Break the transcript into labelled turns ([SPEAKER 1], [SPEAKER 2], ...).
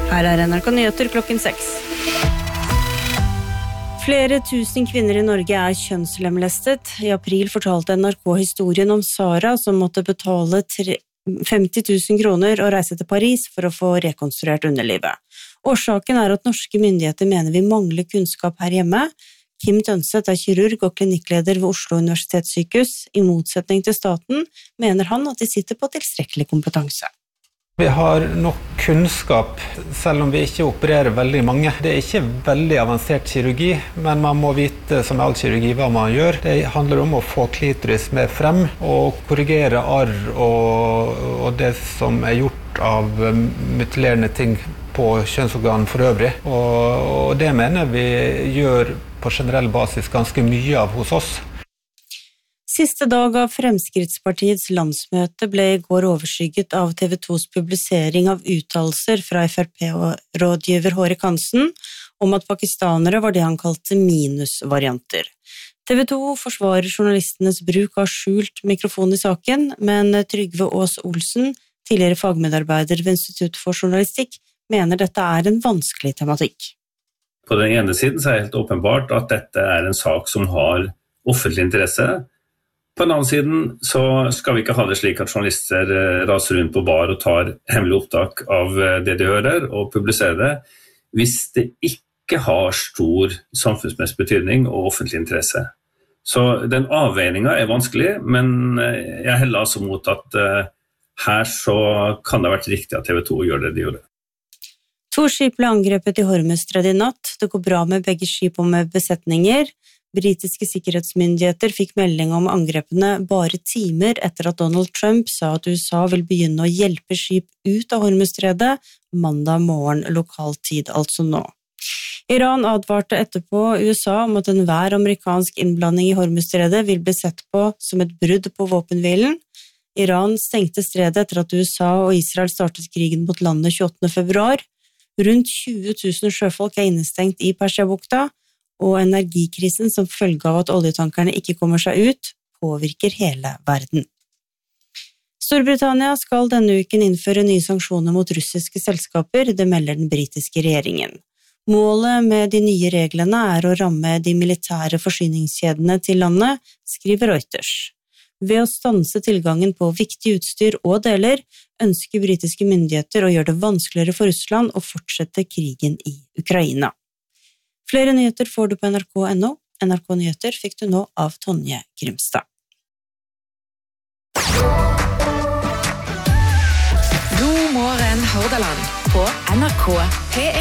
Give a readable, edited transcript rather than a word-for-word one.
[SPEAKER 1] Her NRK Nyheter klokken 6. Flere tusen kvinner i Norge kjønnslemlestet. I april fortalte NRK historien om Sara som måtte betale 50 000 kroner og reise til Paris for å få rekonstruert underlivet. Årsaken at norske myndigheter mener vi mangler kunnskap her hjemme. Kim Tønseth kirurg og klinikkleder ved Oslo Universitetssykehus. I motsetning til staten mener han at de sitter på tilstrekkelig kompetanse.
[SPEAKER 2] Vi har nok kunnskap, selv om vi ikke opererer veldig mange. Det ikke veldig avansert kirurgi, men man må vite, som all kirurgi, hva man gjør. Det handler om å få klitoris med frem, og korrigere arr og det som gjort av mutilerende ting på kjønnsorgan for øvrig. Og det mener vi gjør på generell basis ganske mye av hos oss.
[SPEAKER 1] Siste dag av Fremskrittspartiets landsmøte ble i går overskygget av TV 2s publisering av uttalelser fra FrP-rådgiver Hårek Hansen om at pakistanere var det han kalte minusvarianter. TV 2 forsvarer journalistenes bruk av skjult mikrofon i saken, men Trygve Aas Olsen, tidligere fagmedarbeider ved Institutt for Journalistikk, mener dette en vanskelig tematikk.
[SPEAKER 3] På den ene siden det helt åpenbart at dette en sak som har offentlig interesse. På den andre siden så skal vi ikke ha det slik at journalister raser rundt på bar og tar hemmelig opptak av det de hører og publiserer det, hvis det ikke har stor samfunnsmessig betydning og offentlig interesse. Så den avveiningen vanskelig, men jeg heller altså mot at her så kan det ha vært riktig at TV 2 gjør det de gjorde.
[SPEAKER 1] 2 skip ble angrepet i Hormuzstredet i natt. Det går bra med begge skip og med besetninger. Britiske sikkerhetsmyndigheter fikk melding om angrepene bare timer etter at Donald Trump sa at USA vil begynne å hjelpe skip ut av Hormuzstredet mandag morgen lokal tid, altså nå. Iran advarte etterpå USA om at enhver amerikansk innblanding i Hormuzstredet vil bli sett på som et brudd på våpenhvilen. Iran stengte stredet etter at USA og Israel startet krigen mot landet 28. februar. Rundt 20 000 sjøfolk innestengt i Persiabukta, og energikrisen som følge av at oljetankerne ikke kommer seg ut, påvirker hele verden. Storbritannia skal denne uken innføre nye sanksjoner mot russiske selskaper, det melder den britiske regjeringen. Målet med de nye reglene å ramme de militære forsyningskjedene til landet, skriver Reuters. Ved å stanse tilgangen på viktig utstyr og deler, ønsker britiske myndigheter å gjøre det vanskeligere for Russland å fortsette krigen i Ukraina. Flere nyheter får du på nrk.no. NRK Nyheter fikk du nå av Tonje Grimstad.
[SPEAKER 4] God morgen, Hordaland, på NRK P1.